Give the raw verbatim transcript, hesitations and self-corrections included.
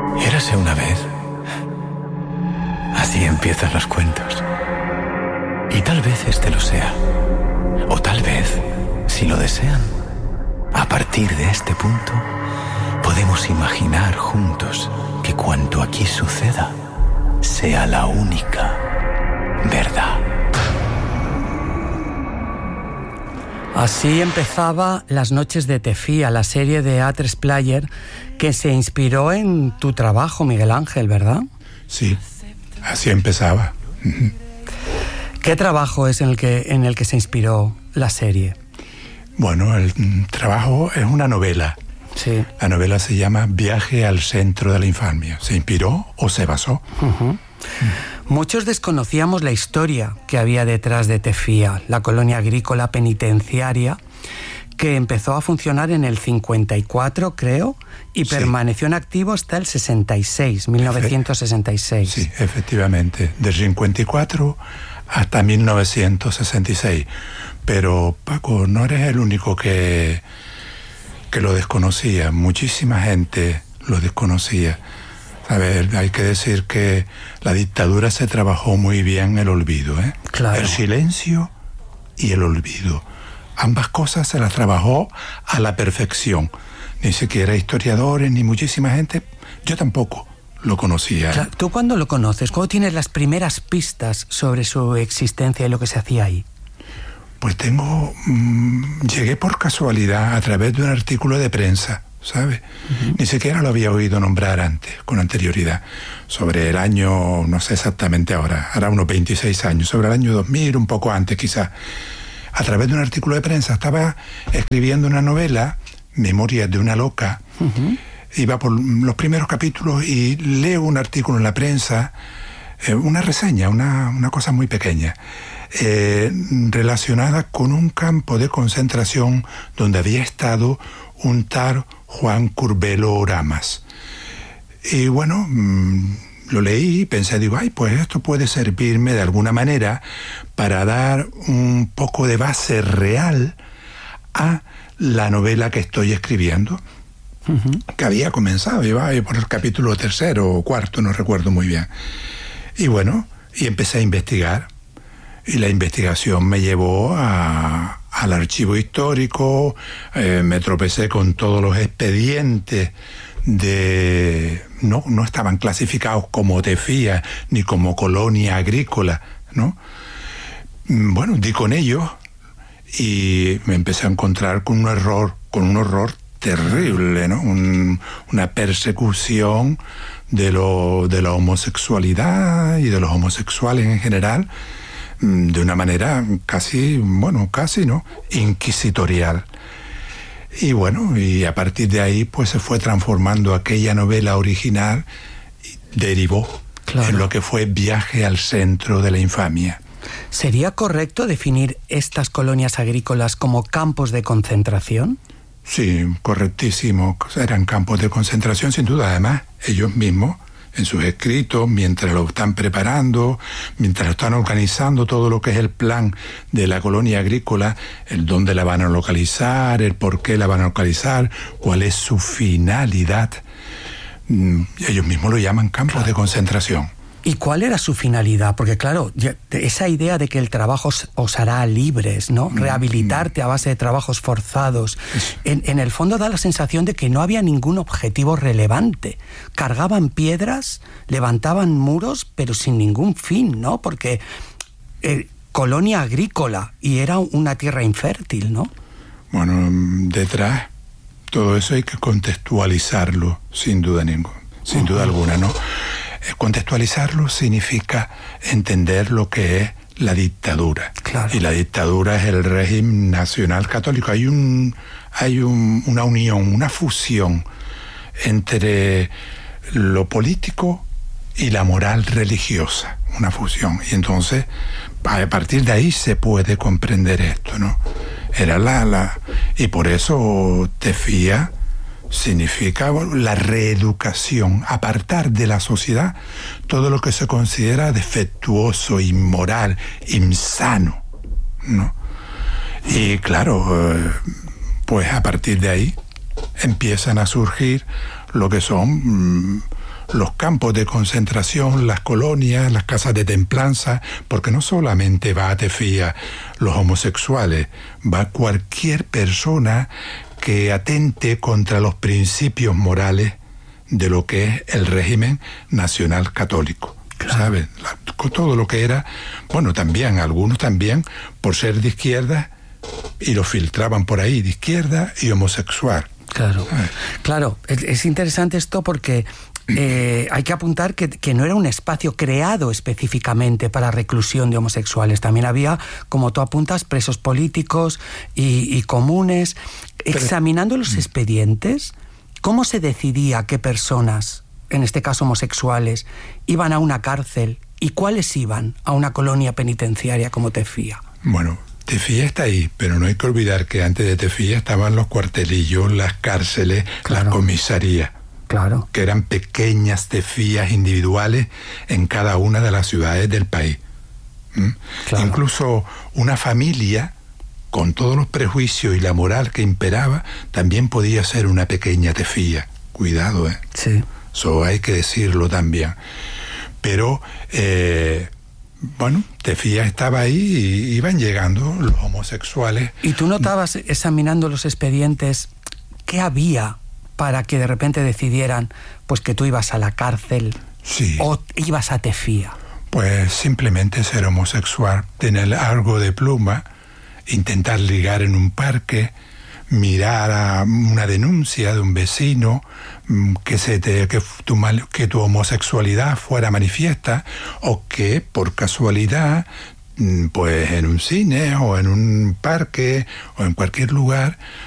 Érase una vez. Así empiezan los cuentos. Y tal vez este lo sea. O tal vez, si lo desean, a partir de este punto, podemos imaginar juntos que cuanto aquí suceda sea la única verdad. Así empezaba Las noches de Tefía, la serie de A tres Player que se inspiró en tu trabajo, Miguel Ángel, ¿verdad? Sí, así empezaba. ¿Qué trabajo es en el que, en el que se inspiró la serie? Bueno, el trabajo es una novela. Sí. La novela se llama Viaje al centro de la infamia. ¿Se inspiró o se basó? Uh-huh. Mm. Muchos desconocíamos la historia que había detrás de Tefía, la colonia agrícola penitenciaria que empezó a funcionar en el cincuenta y cuatro, creo, y sí. permaneció en activo hasta el sesenta y seis, mil novecientos sesenta y seis. Sí, efectivamente, del cincuenta y cuatro hasta mil novecientos sesenta y seis. Pero, Paco, no eres el único que, que lo desconocía. Muchísima gente lo desconocía. A ver, hay que decir que la dictadura se trabajó muy bien el olvido, ¿eh? Claro. El silencio y el olvido. Ambas cosas se las trabajó a la perfección. Ni siquiera historiadores, ni muchísima gente, yo tampoco lo conocía. Claro. ¿Tú cuándo lo conoces? ¿Cuándo tienes las primeras pistas sobre su existencia y lo que se hacía ahí? Pues tengo... Mmm, llegué por casualidad a través de un artículo de prensa, ¿sabe? Uh-huh. Ni siquiera lo había oído nombrar antes, con anterioridad, sobre el año, no sé exactamente ahora, hará unos veintiséis años, sobre el año dos mil, un poco antes quizás. A través de un artículo de prensa estaba escribiendo una novela, Memorias de una loca. Uh-huh. Iba por los primeros capítulos y leo un artículo en la prensa, eh, una reseña, una, una cosa muy pequeña, eh, relacionada con un campo de concentración donde había estado un tal Juan Curbelo Oramas. Y bueno, mmm, lo leí y pensé, digo, ay, pues esto puede servirme de alguna manera para dar un poco de base real a la novela que estoy escribiendo, uh-huh. que había comenzado, iba por el capítulo tercero o cuarto, no recuerdo muy bien. Y bueno, y empecé a investigar, y la investigación me llevó a... al archivo histórico, eh, me tropecé con todos los expedientes de... No, no estaban clasificados como Tefía ni como colonia agrícola, ¿no? Bueno, di con ellos y me empecé a encontrar con un error, con un horror terrible, ¿no? Un, una persecución de, lo, de la homosexualidad y de los homosexuales en general, de una manera casi, bueno, casi, ¿no?, inquisitorial. Y bueno, y a partir de ahí pues se fue transformando aquella novela original y derivó claro. en lo que fue Viaje al centro de la infamia. ¿Sería correcto definir estas colonias agrícolas como campos de concentración? Sí, correctísimo. Eran campos de concentración, sin duda. Además, ellos mismos, en sus escritos, mientras lo están preparando, mientras lo están organizando todo lo que es el plan de la colonia agrícola, el dónde la van a localizar, el por qué la van a localizar, cuál es su finalidad. Ellos mismos lo llaman campos claro. de concentración. ¿Y cuál era su finalidad? Porque claro, esa idea de que el trabajo os hará libres, ¿no? Rehabilitarte a base de trabajos forzados, en, en el fondo da la sensación de que no había ningún objetivo relevante. Cargaban piedras, levantaban muros, pero sin ningún fin, ¿no? Porque eh, colonia agrícola y era una tierra infértil, ¿no? Bueno, detrás, todo eso hay que contextualizarlo, sin duda ninguna, sin duda alguna, ¿no? Contextualizarlo significa entender lo que es la dictadura. Claro. Y la dictadura es el régimen nacional católico. Hay un, hay un, una unión, una fusión entre lo político y la moral religiosa. Una fusión. Y entonces, a partir de ahí se puede comprender esto, ¿no? Era la, la y por eso Tefía significa la reeducación, apartar de la sociedad todo lo que se considera defectuoso, inmoral, insano, ¿no? Y claro, pues a partir de ahí empiezan a surgir lo que son los campos de concentración, las colonias, las casas de templanza, porque no solamente va a Tefía los homosexuales, va cualquier persona que atente contra los principios morales de lo que es el régimen nacional católico. Claro. ¿Sabes? Todo lo que era, bueno, también, algunos también, por ser de izquierda, y lo filtraban por ahí, de izquierda y homosexual. Claro, ¿sabes? Claro, es, es interesante esto porque eh, hay que apuntar que, que no era un espacio creado específicamente para reclusión de homosexuales. También había, como tú apuntas, presos políticos y, y comunes. Pero, examinando los expedientes, ¿cómo se decidía qué personas, en este caso homosexuales, iban a una cárcel y cuáles iban a una colonia penitenciaria como Tefía? Bueno, Tefía está ahí, pero no hay que olvidar que antes de Tefía estaban los cuartelillos, las cárceles, claro, las comisarías. Claro. Que eran pequeñas tefías individuales en cada una de las ciudades del país. ¿Mm? Claro. Incluso una familia, con todos los prejuicios y la moral que imperaba, también podía ser una pequeña tefía. Cuidado, ¿eh? Sí. Eso hay que decirlo también. Pero, eh, bueno, Tefía estaba ahí y iban llegando los homosexuales. ¿Y tú notabas, examinando los expedientes, qué había para que de repente decidieran pues que tú ibas a la cárcel? Sí. ¿O ibas a Tefía? Pues simplemente ser homosexual, tener algo de pluma, intentar ligar en un parque, mirar a una denuncia de un vecino, que se te, que tu mal, que tu homosexualidad fuera manifiesta, o que por casualidad, pues en un cine o en un parque o en cualquier lugar,